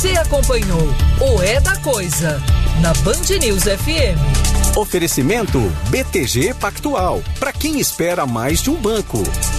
Você acompanhou o É da Coisa na Band News FM. Oferecimento BTG Pactual. Para quem espera mais de um banco.